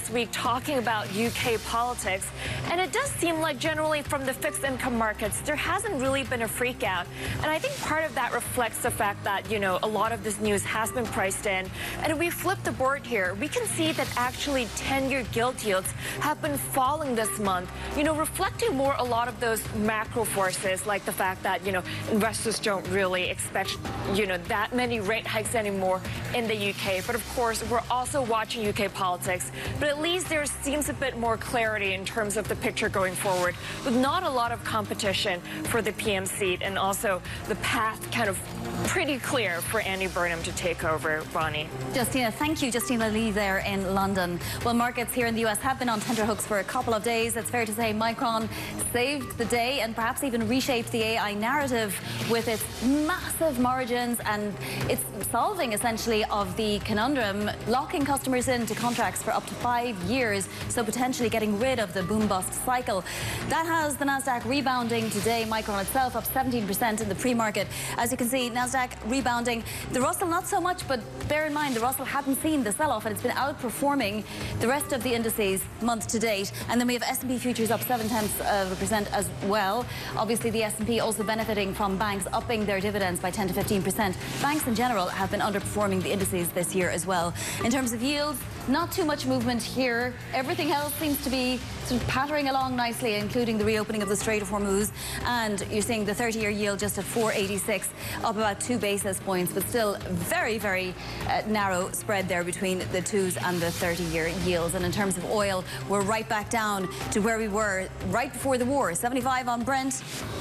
this week talking about UK politics, and it does seem like generally from the fixed income markets, there hasn't really been a freak out. And I think part of that reflects the fact that, you know, a lot of this news has been priced in. And if we flip the board here, we can see that actually 10-year gilt yields have been falling this month, you know, reflecting more a lot of those macro forces, like the fact that, you know, investors don't really expect, you know, that many rate hikes anymore in the UK. But of course, we're also watching UK politics. But at least there seems a bit more clarity in terms of the picture going forward, with not a lot of competition for the PM seat, and also the path kind of pretty clear for Andy Burnham to take over. Bonnie. Justina, thank you. Justina Lee there in London. Well, markets here in the US have been on tenterhooks for a couple of days. It's fair to say Micron saved the day and perhaps even reshaped the AI narrative with its massive margins, and it's solving essentially of the conundrum, locking customers into contracts for up to 5 years, so potentially getting rid of the boom-bust cycle. That has the Nasdaq rebounding today. Micron itself up 17% in the pre-market. As you can see, Nasdaq rebounding. The Russell not so much, but bear in mind the Russell hadn't seen the sell-off, and it's been outperforming the rest of the indices month to date. And then we have S&P futures up 0.7% as well. Obviously, the S&P also benefiting from banks upping their dividends by 10 to 15%. Banks in general have been underperforming the indices this year as well. In terms of yields, not too much movement here. Everything else seems to be sort of pattering along nicely, including the reopening of the Strait of Hormuz. And you're seeing the 30-year yield just at 4.86, up about 2 basis points, but still very, very narrow spread there between the 2s and the 30-year yields. And in terms of oil, we're right back down to where we were right before the war. 75 on Brent,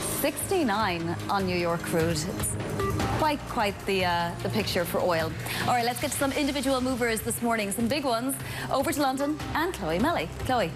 69 on New York crude. It's quite the picture for oil. All right, let's get to some individual movers this morning, some big ones. Over to London and Chloe Melly. Chloe.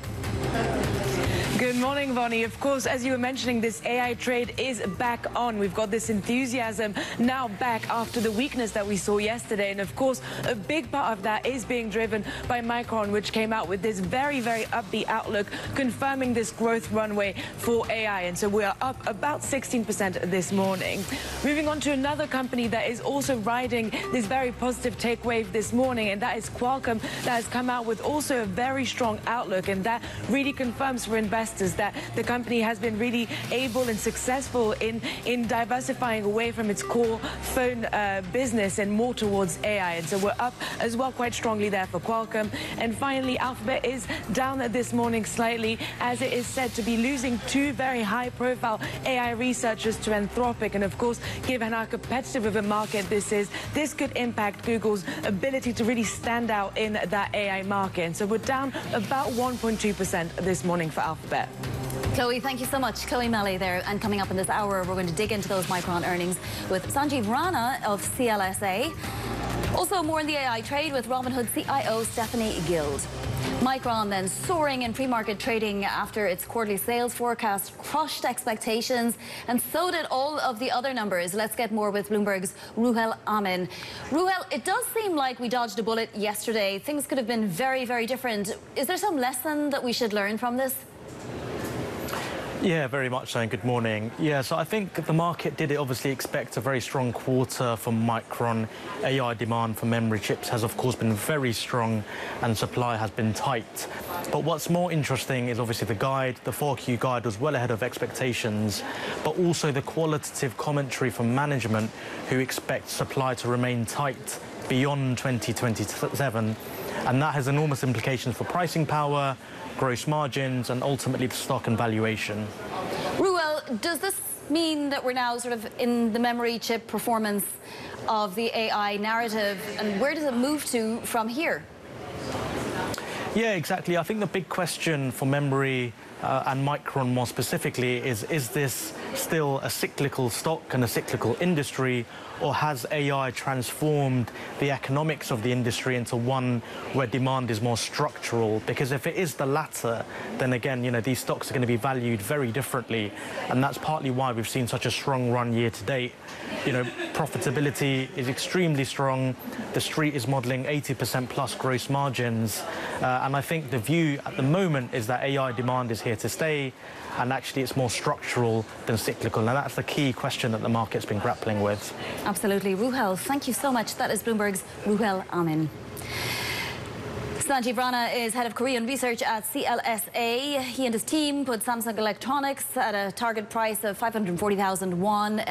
Good morning, Bonnie. Of course, as you were mentioning, this AI trade is back on. We've got this enthusiasm now back after the weakness that we saw yesterday. And of course, a big part of that is being driven by Micron, which came out with this very, very upbeat outlook, confirming this growth runway for AI. And so we are up about 16% this morning. Moving on to another company that is also riding this very positive take wave this morning, and that is Qualcomm, that has come out with also a very strong outlook. And that really confirms for investors that the company has been really able and successful in diversifying away from its core phone business and more towards AI. And so we're up as well quite strongly there for Qualcomm. And finally, Alphabet is down this morning slightly, as it is said to be losing 2 very high-profile AI researchers to Anthropic. And of course, given how competitive of a market this is, this could impact Google's ability to really stand out in that AI market. And so we're down about 1.2% this morning for Alphabet. Chloe, thank you so much. Chloe Melly there. And coming up in this hour, we're going to dig into those Micron earnings with Sanjeev Rana of CLSA. Also, more in the AI trade with Robinhood CIO Stephanie Guild. Micron then soaring in pre-market trading after its quarterly sales forecast crushed expectations, and so did all of the other numbers. Let's get more with Bloomberg's Ruhel Amin. Ruhel, it does seem like we dodged a bullet yesterday. Things could have been very, very different. Is there some lesson that we should learn from this? Yeah, very much so, and good morning. Yeah, so I think the market did obviously expect a very strong quarter from Micron. AI demand for memory chips has, of course, been very strong, and supply has been tight. But what's more interesting is obviously the guide. The 4Q guide was well ahead of expectations, but also the qualitative commentary from management, who expect supply to remain tight beyond 2027. And that has enormous implications for pricing power, gross margins, and ultimately the stock and valuation. Ruhel, does this mean that we're now sort of in the memory chip performance of the AI narrative, and where does it move to from here? Yeah, exactly. I think the big question for memory and Micron more specifically is this still a cyclical stock and a cyclical industry, or has AI transformed the economics of the industry into one where demand is more structural? Because if it is the latter, then again, you know, these stocks are going to be valued very differently. And that's partly why we've seen such a strong run year to date. You know, profitability is extremely strong. The street is modeling 80% plus gross margins. And I think the view at the moment is that AI demand is here to stay, and actually it's more structural than cyclical. And that's the key question that the market's been grappling with. Absolutely. Ruhel, thank you so much. That is Bloomberg's Ruhel Amin. Sanjeev Rana is head of Korean research at CLSA. He and his team put Samsung Electronics at a target price of 540,000 won.